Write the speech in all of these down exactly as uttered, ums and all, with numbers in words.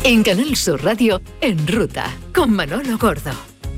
En Canal Sur Radio, En Ruta, con Manolo Gordo.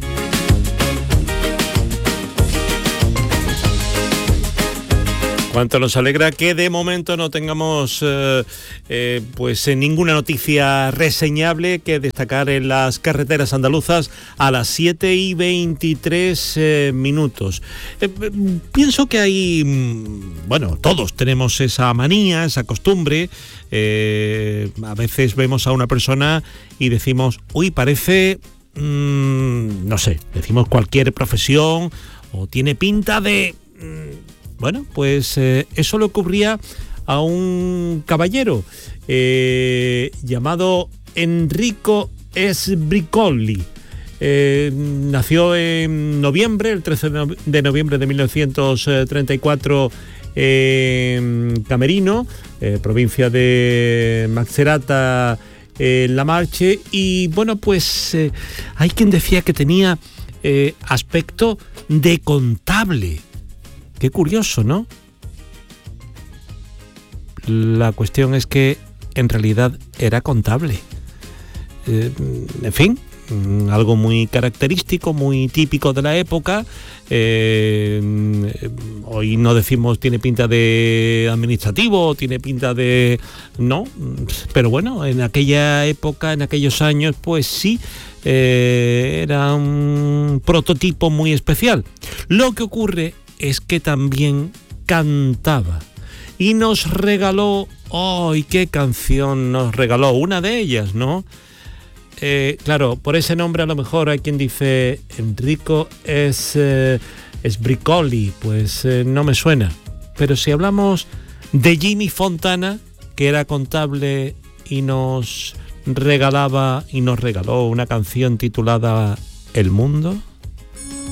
Cuánto nos alegra que de momento no tengamos eh, eh, pues eh, ninguna noticia reseñable que destacar en las carreteras andaluzas a las siete y veintitrés eh, minutos. Eh, pienso que hay, bueno, todos tenemos esa manía, esa costumbre. Eh, a veces vemos a una persona y decimos, uy, parece, mmm, no sé, decimos cualquier profesión o tiene pinta de... Mmm, Bueno, pues eh, eso le ocurría a un caballero eh, llamado Enrico Sbricoli. Eh, nació en noviembre, el trece de noviembre de mil novecientos treinta y cuatro, en eh, Camerino, eh, provincia de Macerata, en eh, La Marche. Y bueno, pues eh, hay quien decía que tenía eh, aspecto de contable. Qué curioso, ¿no? La cuestión es que en realidad era contable. Eh, en fin, algo muy característico, muy típico de la época. Eh, hoy no decimos tiene pinta de administrativo, tiene pinta de... No, pero bueno, en aquella época, en aquellos años, pues sí, eh, era un prototipo muy especial. Lo que ocurre es que también cantaba y nos regaló, ¡ay, qué canción nos regaló! Una de ellas, ¿no? Eh, claro, por ese nombre a lo mejor hay quien dice Enrico es, eh, Sbricoli, pues eh, no me suena. Pero si hablamos de Jimmy Fontana, que era contable y nos regalaba y nos regaló una canción titulada El Mundo...